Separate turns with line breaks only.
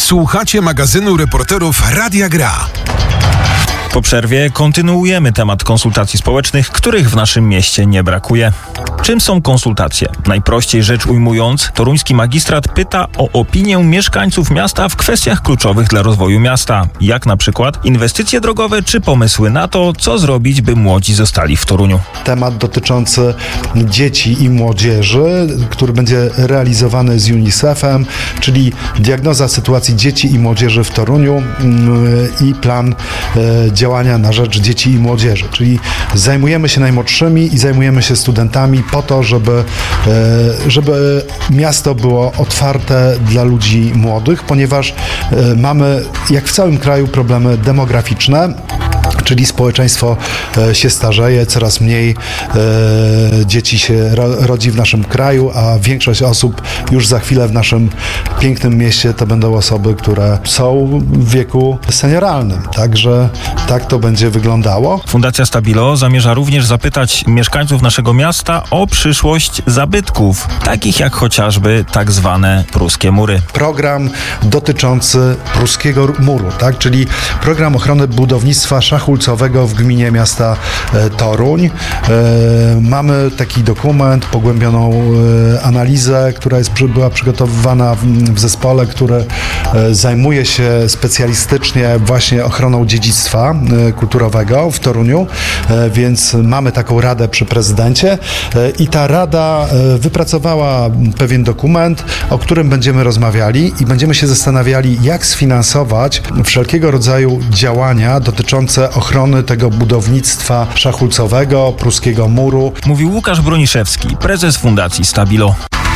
Słuchacie magazynu reporterów Radia Gra.
Po przerwie kontynuujemy temat konsultacji społecznych, których w naszym mieście nie brakuje. Czym są konsultacje? Najprościej rzecz ujmując, toruński magistrat pyta o opinię mieszkańców miasta w kwestiach kluczowych dla rozwoju miasta, jak na przykład inwestycje drogowe czy pomysły na to, co zrobić, by młodzi zostali w Toruniu.
Temat dotyczący dzieci i młodzieży, który będzie realizowany z UNICEF-em, czyli diagnoza sytuacji dzieci i młodzieży w Toruniu i plan działania na rzecz dzieci i młodzieży. Czyli zajmujemy się najmłodszymi i zajmujemy się studentami po to, żeby miasto było otwarte dla ludzi młodych, ponieważ mamy, jak w całym kraju, problemy demograficzne. Czyli społeczeństwo się starzeje, coraz mniej dzieci się rodzi w naszym kraju, a większość osób już za chwilę w naszym pięknym mieście to będą osoby, które są w wieku senioralnym. Także tak to będzie wyglądało.
Fundacja Stabilo zamierza również zapytać mieszkańców naszego miasta o przyszłość zabytków, takich jak chociażby tak zwane pruskie mury.
Program dotyczący pruskiego muru, tak? Czyli program ochrony budownictwa szachulcowego w gminie miasta Toruń. Mamy taki dokument, pogłębioną analizę, która była przygotowywana w zespole, który zajmuje się specjalistycznie właśnie ochroną dziedzictwa kulturowego w Toruniu, więc mamy taką radę przy prezydencie i ta rada wypracowała pewien dokument, o którym będziemy rozmawiali i będziemy się zastanawiali, jak sfinansować wszelkiego rodzaju działania dotyczące ochrony tego budownictwa szachulcowego, pruskiego muru.
Mówił Łukasz Broniszewski, prezes Fundacji Stabilo.